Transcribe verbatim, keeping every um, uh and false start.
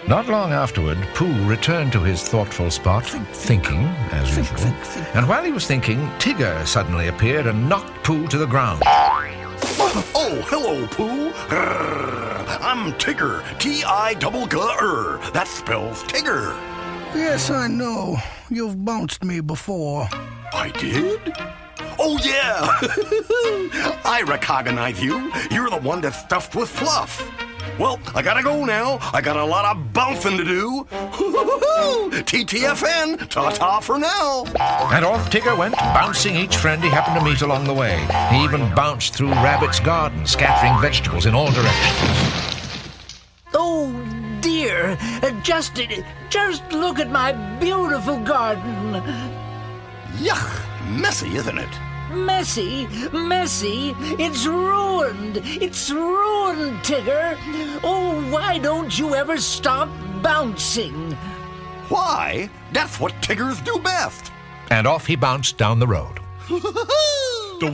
Not long afterward, Pooh returned to his thoughtful spot, thinking, as Think, usual. think, think. And while he was thinking, Tigger suddenly appeared and knocked Pooh to the ground. Oh, hello, Pooh. Grrr. I'm Tigger, T I double G R. That spells Tigger. Yes, I know. You've bounced me before. I did? Oh, yeah. I recognize you. You're the one that's stuffed with fluff. Well, I gotta go now. I got a lot of bouncing to do. T T F N, ta-ta for now. And off Tigger went, bouncing each friend he happened to meet along the way. He even bounced through Rabbit's garden, scattering vegetables in all directions. Oh, dear. Uh, Just, just look at my beautiful garden. Yuck, messy, isn't it? Messy, messy. It's ruined. It's ruined, Tigger. Oh, why don't you ever stop bouncing? Why? That's what Tiggers do best. And off he bounced down the road.